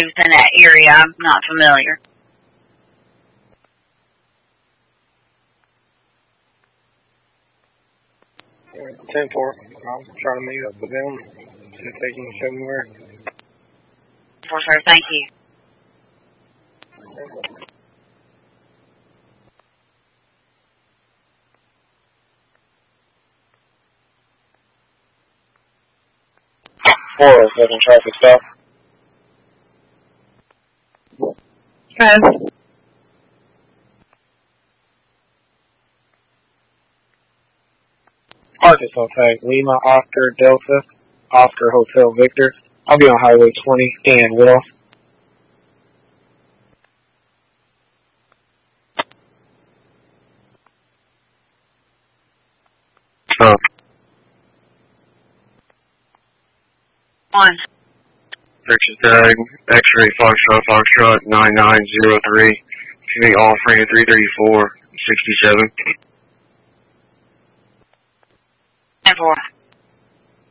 within that area. I'm not familiar. Yeah, 10-4. I'll try to meet up with them, see if they can show me where. 4, sir. Thank you. Four, second traffic stop. Okay. Arkansas tag, Lima, Oscar, Delta, Oscar, Hotel, Victor. I'll be on Highway 20 and Willow. One. Search tag, X-ray, Foxtrot, 9903. Commit all frame 334, 67. 10-4.